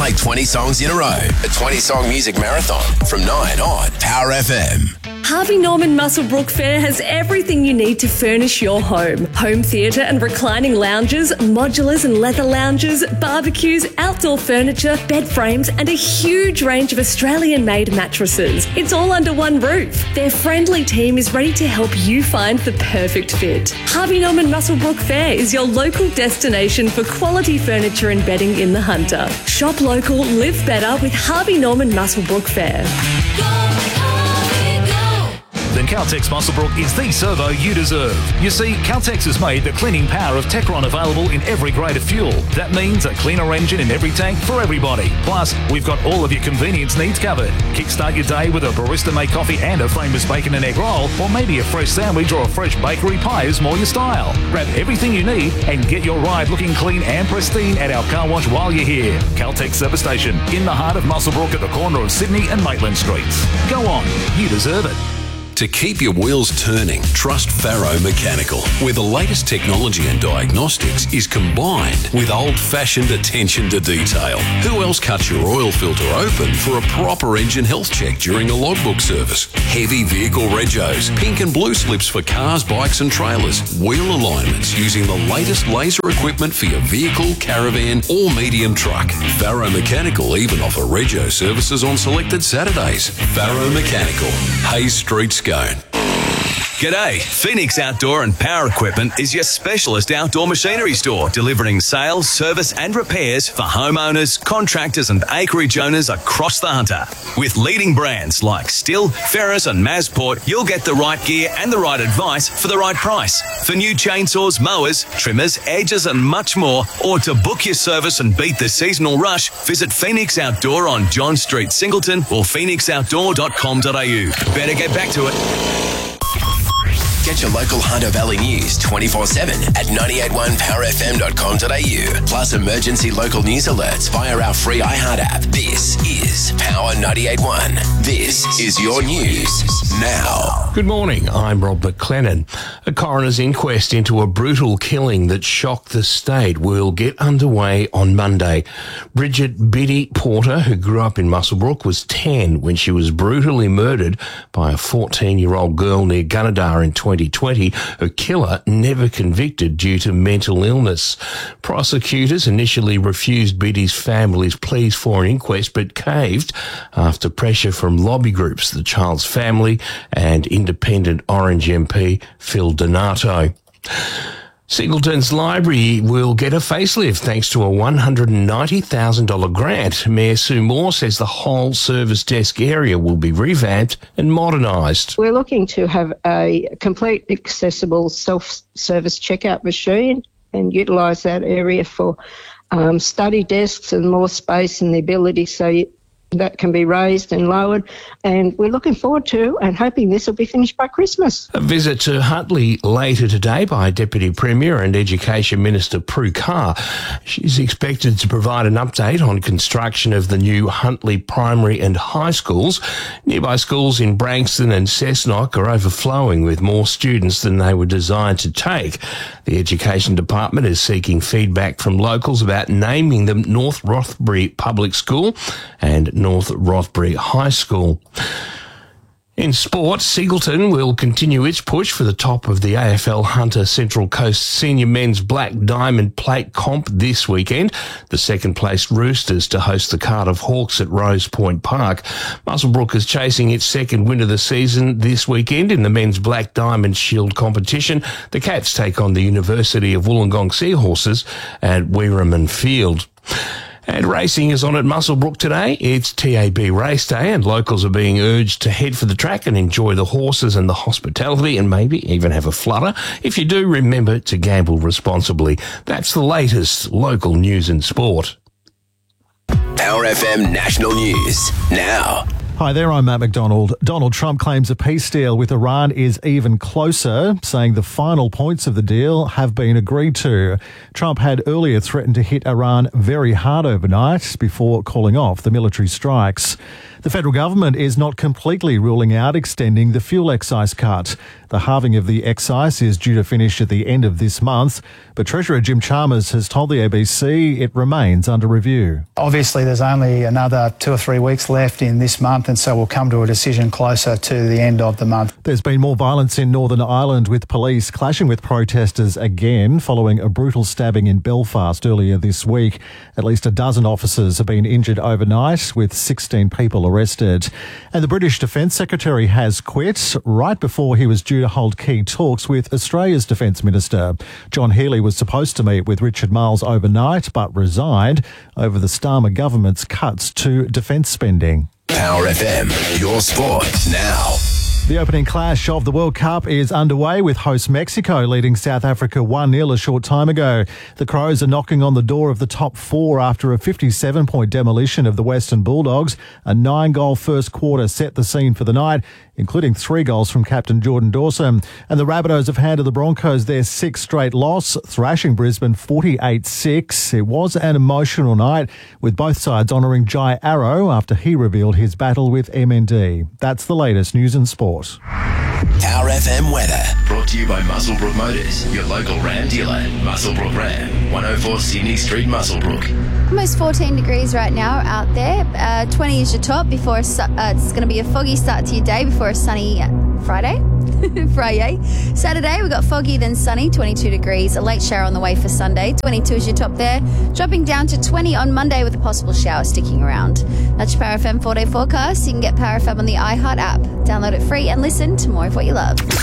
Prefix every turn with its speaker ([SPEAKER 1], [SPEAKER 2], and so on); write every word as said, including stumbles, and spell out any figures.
[SPEAKER 1] Play twenty songs in a row. A twenty-song music marathon from nine on Power F M.
[SPEAKER 2] Harvey Norman Muswellbrook Fair has everything you need to furnish your home. Home theatre and reclining lounges, modulars and leather lounges, barbecues, outdoor furniture, bed frames and a huge range of Australian-made mattresses. It's all under one roof. Their friendly team is ready to help you find the perfect fit. Harvey Norman Muswellbrook Fair is your local destination for quality furniture and bedding in the Hunter. Shop local, live better with Harvey Norman Muswellbrook Fair.
[SPEAKER 3] Then Caltex Muswellbrook is the servo you deserve. You see, Caltex has made the cleaning power of Techron available in every grade of fuel. That means a cleaner engine in every tank for everybody. Plus, we've got all of your convenience needs covered. Kickstart your day with a barista-made coffee and a famous bacon and egg roll, or maybe a fresh sandwich or a fresh bakery pie is more your style. Grab everything you need and get your ride looking clean and pristine at our car wash while you're here. Caltex Service Station, in the heart of Muswellbrook at the corner of Sydney and Maitland Streets. Go on, you deserve it.
[SPEAKER 4] To keep your wheels turning, trust Faro Mechanical, where the latest technology and diagnostics is combined with old-fashioned attention to detail. Who else cuts your oil filter open for a proper engine health check during a logbook service? Heavy vehicle regos, pink and blue slips for cars, bikes and trailers, wheel alignments using the latest laser equipment for your vehicle, caravan or medium truck. Faro Mechanical even offer rego services on selected Saturdays. Faro Mechanical, Hayes Street, Scone.
[SPEAKER 5] G'day, Phoenix Outdoor and Power Equipment is your specialist outdoor machinery store, delivering sales, service and repairs for homeowners, contractors and acreage owners across the Hunter. With leading brands like Stihl, Ferris and Masport, you'll get the right gear and the right advice for the right price. For new chainsaws, mowers, trimmers, edges and much more, or to book your service and beat the seasonal rush, visit Phoenix Outdoor on John Street, Singleton or phoenix outdoor dot com dot a u. Better get back to it.
[SPEAKER 1] Get your local Hunter Valley news twenty-four seven at nine eight one power f m dot com dot a u. Plus emergency local news alerts via our free iHeart app. This is Power ninety-eight point one. This is your news now.
[SPEAKER 6] Good morning, I'm Rob McLennan. A coroner's inquest into a brutal killing that shocked the state will get underway on Monday. Bridget Biddy Porter, who grew up in Muswellbrook, was ten when she was brutally murdered by a fourteen-year-old girl near Gunnedah in twenty twenty. Her killer never convicted due to mental illness. Prosecutors initially refused Biddy's family's pleas for an inquest but caved after pressure from lobby groups, the child's family and independent Orange M P Phil Donato. Singleton's library will get a facelift thanks to a one hundred ninety thousand dollars grant. Mayor Sue Moore says the whole service desk area will be revamped and modernised.
[SPEAKER 7] We're looking to have a complete accessible self-service checkout machine and utilise that area for um, study desks and more space and the ability so you, that can be raised and lowered, and we're looking forward to and hoping this will be finished by Christmas.
[SPEAKER 6] A visit to Huntly later today by Deputy Premier and Education Minister Prue Carr. She's expected to provide an update on construction of the new Huntly primary and high schools. Nearby schools in Branxton and Cessnock are overflowing with more students than they were designed to take. The Education Department is seeking feedback from locals about naming them North Rothbury Public School and North Rothbury High School. In sport, Singleton will continue its push for the top of the A F L Hunter Central Coast Senior Men's Black Diamond Plate Comp this weekend. The second-placed Roosters to host the Cardiff Hawks at Rose Point Park. Muswellbrook is chasing its second win of the season this weekend in the Men's Black Diamond Shield competition. The Cats take on the University of Wollongong Seahorses at Weiraman Field. And racing is on at Muswellbrook today. It's T A B race day and locals are being urged to head for the track and enjoy the horses and the hospitality and maybe even have a flutter. If you do, remember to gamble responsibly. That's the latest local news and sport.
[SPEAKER 1] Power F M National News now.
[SPEAKER 8] Hi there, I'm Matt McDonald. Donald Trump claims a peace deal with Iran is even closer, saying the final points of the deal have been agreed to. Trump had earlier threatened to hit Iran very hard overnight before calling off the military strikes. The federal government is not completely ruling out extending the fuel excise cut. The halving of the excise is due to finish at the end of this month, but Treasurer Jim Chalmers has told the A B C it remains under review.
[SPEAKER 9] Obviously, there's only another two or three weeks left in this month, and so we'll come to a decision closer to the end of the month.
[SPEAKER 8] There's been more violence in Northern Ireland, with police clashing with protesters again following a brutal stabbing in Belfast earlier this week. At least a dozen officers have been injured overnight, with sixteen people arrested. And the British Defence Secretary has quit right before he was due to hold key talks with Australia's Defence Minister. John Healey was supposed to meet with Richard Marles overnight, but resigned over the Starmer government's cuts to defence spending.
[SPEAKER 1] Power F M, your sport now.
[SPEAKER 8] The opening clash of the World Cup is underway, with host Mexico leading South Africa one nil a short time ago. The Crows are knocking on the door of the top four after a fifty-seven point demolition of the Western Bulldogs. A nine-goal first quarter set the scene for the night, including three goals from captain Jordan Dawson. And the Rabbitohs have handed the Broncos their sixth straight loss, thrashing Brisbane forty-eight six. It was an emotional night, with both sides honouring Jai Arrow after he revealed his battle with M N D. That's the latest news and sport.
[SPEAKER 1] Power F M weather, brought to you by Muswellbrook Motors, your local Ram dealer. Muswellbrook Ram, one oh four Sydney Street, Muswellbrook.
[SPEAKER 10] Almost fourteen degrees right now out there. Uh, twenty is your top before a su- uh, it's going to be a foggy start to your day before a sunny Friday. Friday. Saturday, we got foggy then sunny, twenty-two degrees. A late shower on the way for Sunday. twenty-two is your top there. Dropping down to twenty on Monday with a possible shower sticking around. That's your Power F M four-day forecast. You can get Power F M on the iHeart app. Download it free and listen to more of what you love.